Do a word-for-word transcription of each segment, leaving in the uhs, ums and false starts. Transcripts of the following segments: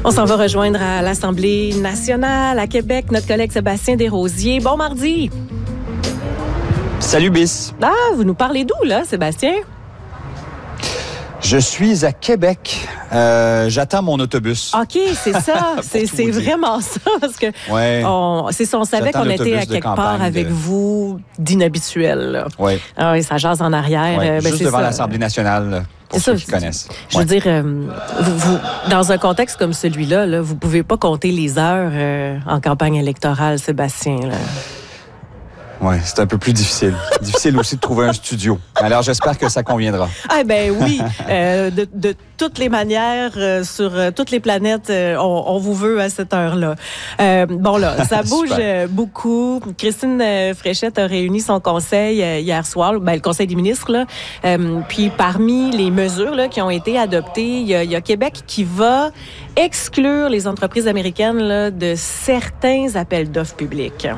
On s'en va rejoindre à l'Assemblée nationale à Québec notre collègue Sébastien Desrosiers. Bon mardi! Salut Bis! Ah, vous nous parlez d'où là, Sébastien? Je suis à Québec. Euh, j'attends mon autobus. OK, c'est ça. c'est c'est vraiment ça. Parce que ouais. on, c'est ça, on savait qu'on était à quelque part avec de... vous d'inhabituel. Oui. Ah oui, ça jase en arrière. Ouais, Euh, ben, juste devant l'Assemblée nationale, pour ceux ça, qui connaissent. Je ouais. veux dire, euh, vous, vous, dans un contexte comme celui-là, là, vous ne pouvez pas compter les heures euh, en campagne électorale, Sébastien. Là. Oui, c'est un peu plus difficile. Difficile aussi de trouver un studio. Alors, j'espère que ça conviendra. Ah ben oui, euh, de, de toutes les manières, euh, sur euh, toutes les planètes, euh, on, on vous veut à cette heure-là. Euh, bon là, ça bouge euh, beaucoup. Christine euh, Fréchette a réuni son conseil euh, hier soir, ben, le conseil des ministres. Là. Euh, puis parmi les mesures là, qui ont été adoptées, il y a, il y a Québec qui va exclure les entreprises américaines là, de certains appels d'offres publics.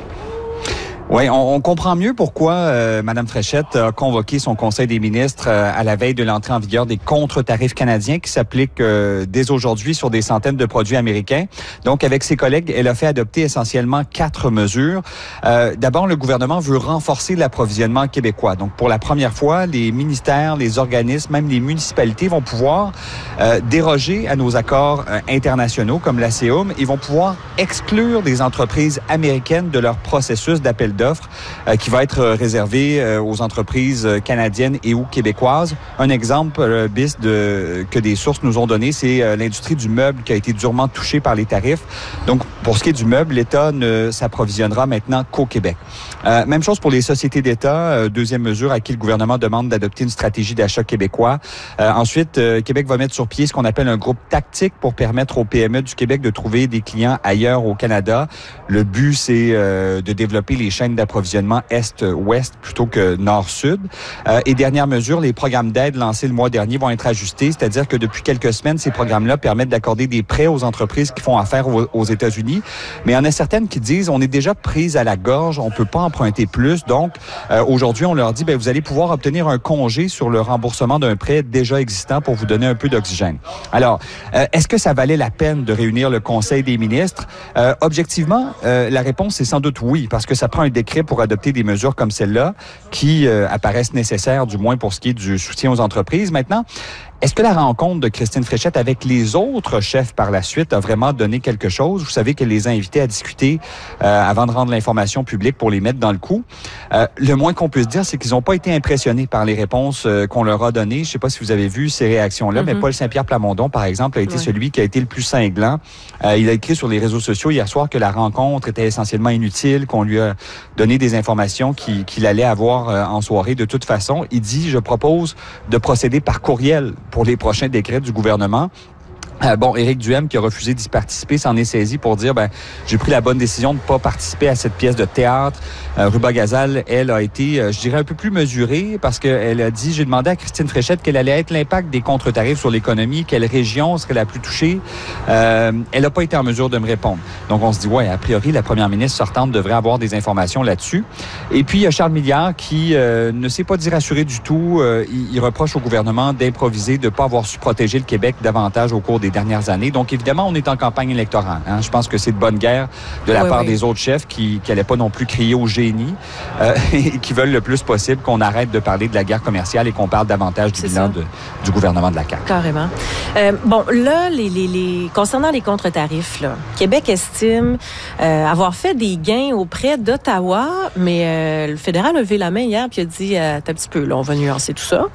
Oui, on, on comprend mieux pourquoi euh, Mme Fréchette a convoqué son conseil des ministres euh, à la veille de l'entrée en vigueur des contre-tarifs canadiens qui s'appliquent euh, dès aujourd'hui sur des centaines de produits américains. Donc, avec ses collègues, elle a fait adopter essentiellement quatre mesures. Euh, d'abord, le gouvernement veut renforcer l'approvisionnement québécois. Donc, pour la première fois, les ministères, les organismes, même les municipalités vont pouvoir euh, déroger à nos accords euh, internationaux comme l'A C E U M. Ils vont pouvoir exclure des entreprises américaines de leur processus d'appel d'offres euh, qui va être réservé euh, aux entreprises euh, canadiennes et ou québécoises. Un exemple, euh, bis, de, que des sources nous ont donné, c'est euh, l'industrie du meuble qui a été durement touchée par les tarifs. Donc, pour ce qui est du meuble, l'État ne s'approvisionnera maintenant qu'au Québec. Euh, même chose pour les sociétés d'État. Euh, deuxième mesure à qui le gouvernement demande d'adopter une stratégie d'achat québécois. Euh, ensuite, euh, Québec va mettre sur pied ce qu'on appelle un groupe tactique pour permettre aux P M E du Québec de trouver des clients ailleurs au Canada. Le but, c'est euh, de développer les chaînes d'approvisionnement Est-Ouest plutôt que Nord-Sud. Euh, et dernière mesure, les programmes d'aide lancés le mois dernier vont être ajustés, c'est-à-dire que depuis quelques semaines, ces programmes-là permettent d'accorder des prêts aux entreprises qui font affaire aux, aux États-Unis. Mais il y en a certaines qui disent, on est déjà prises à la gorge, on peut pas emprunter plus. Donc, euh, aujourd'hui, on leur dit, ben vous allez pouvoir obtenir un congé sur le remboursement d'un prêt déjà existant pour vous donner un peu d'oxygène. Alors, euh, est-ce que ça valait la peine de réunir le Conseil des ministres? Euh, objectivement, euh, la réponse est sans doute oui, parce que ça prend un décret pour adopter des mesures comme celle-là qui euh, apparaissent nécessaires, du moins pour ce qui est du soutien aux entreprises. Maintenant, est-ce que la rencontre de Christine Fréchette avec les autres chefs par la suite a vraiment donné quelque chose? Vous savez qu'elle les a invités à discuter euh, avant de rendre l'information publique pour les mettre dans le coup. Euh, le moins qu'on puisse dire, c'est qu'ils n'ont pas été impressionnés par les réponses euh, qu'on leur a données. Je ne sais pas si vous avez vu ces réactions-là, mm-hmm. mais Paul Saint-Pierre Plamondon, par exemple, a été oui. celui qui a été le plus cinglant. Euh, il a écrit sur les réseaux sociaux hier soir que la rencontre était essentiellement inutile, qu'on lui a donné des informations qu'il, qu'il allait avoir euh, en soirée de toute façon. Il dit, je propose de procéder par courriel pour les prochains décrets du gouvernement. Euh, bon, Éric Duhem, qui a refusé d'y participer, s'en est saisi pour dire, ben, j'ai pris la bonne décision de ne pas participer à cette pièce de théâtre. Euh, Ruba Gazal, elle, a été, euh, je dirais, un peu plus mesurée parce qu'elle a dit, j'ai demandé à Christine Fréchette quel allait être l'impact des contre-tarifs sur l'économie, quelle région serait la plus touchée. Euh, elle n'a pas été en mesure de me répondre. Donc, on se dit, ouais, a priori, la première ministre sortante devrait avoir des informations là-dessus. Et puis, il y a Charles Milliard qui euh, ne s'est pas dit rassuré du tout. Euh, il, il reproche au gouvernement d'improviser, de ne pas avoir su protéger le Québec davantage au cours des dernières années. Donc, évidemment, on est en campagne électorale. Hein. Je pense que c'est de bonne guerre de la oui, part oui. des autres chefs qui n'allaient pas non plus crier au génie euh, et qui veulent le plus possible qu'on arrête de parler de la guerre commerciale et qu'on parle davantage du bilan de, du gouvernement de la C A Q. Carrément. Euh, bon, là, les, les, les, concernant les contre-tarifs, là, Québec estime euh, avoir fait des gains auprès d'Ottawa, mais euh, le fédéral a levé la main hier et a dit, euh, t'as un petit peu, là, on va nuancer tout ça.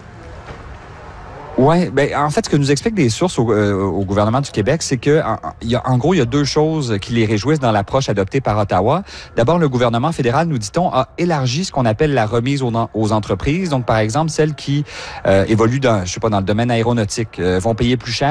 Oui, ben en fait, ce que nous expliquent des sources au, euh, au gouvernement du Québec, c'est que en, il y a, en gros, il y a deux choses qui les réjouissent dans l'approche adoptée par Ottawa. D'abord, le gouvernement fédéral, nous dit-on, a élargi ce qu'on appelle la remise aux, aux entreprises. Donc, par exemple, celles qui euh, évoluent dans, je sais pas, dans le domaine aéronautique euh, vont payer plus cher